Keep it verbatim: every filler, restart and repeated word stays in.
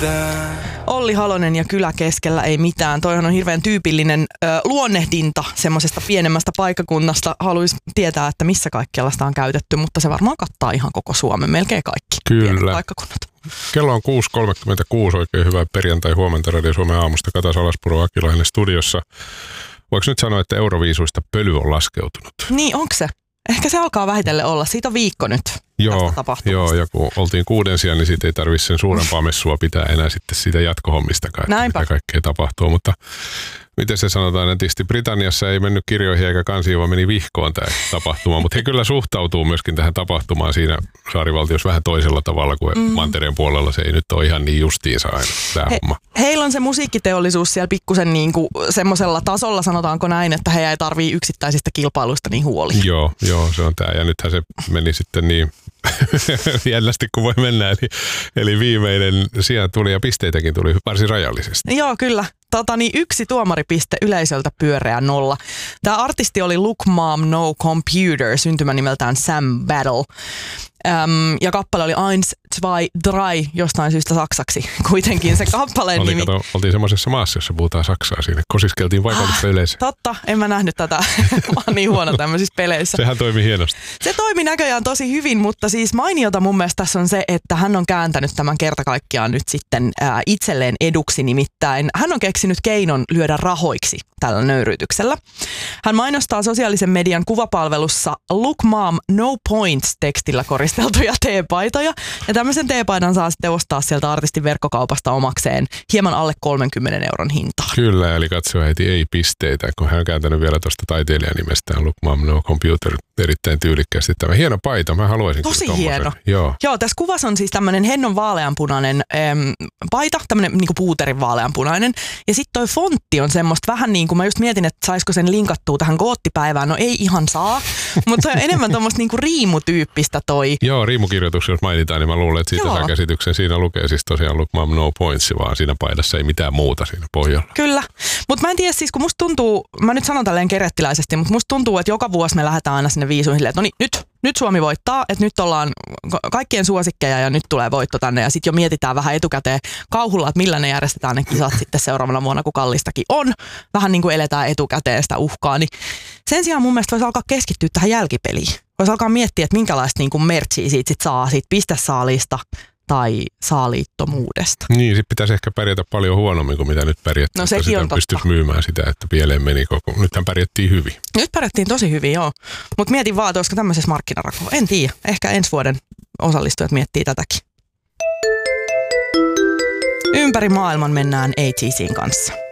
mitään. Olli Halonen ja Kylä keskellä ei mitään. Toihan on hirveän tyypillinen ö, luonnehdinta semmoisesta pienemmästä paikkakunnasta. Haluaisi tietää, että missä kaikkialla sitä on käytetty, mutta se varmaan kattaa ihan koko Suomen, melkein kaikki Kyllä. paikkakunnat. Kello on kuusi kolmekymmentäkuusi, oikein hyvää perjantai-huomenta Radio Suomen aamusta. Kata Salaspuro Akilainen studiossa. Voiko nyt sanoa, että Euroviisuista pöly on laskeutunut? Niin, onko se? Ehkä se alkaa vähitellen olla. Siitä on viikko nyt. Joo, joo, ja kun oltiin kuuden sijaan, niin siitä ei tarvitse sen suurempaa messua pitää enää sitten siitä jatkohommistakaan, Näinpä. mitä kaikkea tapahtuu. Mutta miten se sanotaan, että tietysti Britanniassa ei mennyt kirjoihin eikä kansiin, vaan meni vihkoon tämä tapahtuma. Mutta he kyllä suhtautuu myöskin tähän tapahtumaan siinä saarivaltiossa vähän toisella tavalla kuin mm. mantereen puolella. Se ei nyt ole ihan niin justiinsa aina tämä He, homma. Heillä on se musiikkiteollisuus siellä pikkusen niin kuin semmoisella tasolla, sanotaanko näin, että he ei tarvii yksittäisistä kilpailuista niin huoliin. Joo, joo, se on tämä. Ja nythän se meni sitten niin jännästi kuin voi mennä. Eli, eli viimeinen sijaan tuli ja pisteitäkin tuli varsin rajallisesti. Joo, kyllä. Tota, niin yksi tuomaripiste yleisöltä pyöreä nolla. Tämä artisti oli Look Mom No Computer, syntymänimeltään Sam Battle. Öm, ja kappale oli Eins, Zwei, Drei, jostain syystä saksaksi. Kuitenkin se kappaleen oli, nimi. Kato, oltiin semmoisessa maassa, jossa puhutaan saksaa siinä. Kosiskeltiin paikallista ah, yleisöä. Totta, en mä nähnyt tätä. Mä oon niin huono tämmöisissä peleissä. Sehän toimi hienosti. Se toimi näköjään tosi hyvin, mutta siis mainiota mun mielestä tässä on se, että hän on kääntänyt tämän kerta kaikkiaan nyt sitten ää, itselleen eduksi, nimittäin hän on keksinyt keinon lyödä rahoiksi tällä nöyryytyksellä. Hän mainostaa sosiaalisen median kuvapalvelussa Look Mom No Points -tekstillä koristeltuja teepaitoja, ja tämmöisen teepaidan saa sitten ostaa sieltä artistin verkkokaupasta omakseen hieman alle kolmenkymmenen euron hintaan. Kyllä, eli katsojaäiti ei pisteitä, kun hän on kääntänyt vielä tuosta taiteilijan nimestään Look Mom No Computer erittäin tyylikkäästi. Tämä hieno paita, mä haluaisin. Tosi hieno. Joo. Joo, tässä kuvassa on siis tämmöinen hennon vaaleanpunainen äm, paita, tämmöinen niinku puuterin vaaleanpunainen, ja sitten toi fontti on semmoista vähän niin kuin, mä just mietin, että saisiko sen linkattua tähän goottipäivään, no ei ihan saa, mutta se on enemmän tommoista niinku riimutyyppistä toi. Joo, riimukirjoituksia jos mainitaan, niin mä luulen, että siitä Joo. saa käsityksen. Siinä lukee siis tosiaan Look Mom No Points, vaan siinä paidassa ei mitään muuta siinä pohjalla. Kyllä, mutta mä en tiedä siis, kun musta tuntuu, mä nyt sanon tälleen kerettiläisesti, mutta musta tuntuu, että joka vuosi me lähdetään aina sinne viisuihin silleen, että no niin, nyt, nyt Suomi voittaa, että nyt ollaan kaikkien suosikkeja ja nyt tulee voitto tänne ja sitten jo mietitään vähän etukäteen kauhulla, että millä ne järjestetään ne kisat sitten seuraavana vuonna, kun kallistakin on. Vähän niin kuin eletään etukäteen sitä uhkaa, niin sen sijaan mun mielestä voisi alkaa keskittyä tähän jälkipeliin. Voisi alkaa miettiä, että minkälaista niin kuin mertsiä siitä sit saa siitä pistesaalista tai saaliittomuudesta. Niin, sitten pitäisi ehkä pärjätä paljon huonommin kuin mitä nyt pärjättiin. No sekin on totta. Pystyisi myymään sitä, että pieleen meni koko. Nythän pärjättiin hyvin. Nyt pärjättiin tosi hyvin, joo. Mutta mietin vaan, että olisiko tämmöisessä markkinarakoa. En tiedä. Ehkä ensi vuoden osallistujat miettii tätäkin. Ympäri maailman mennään A T C:n kanssa.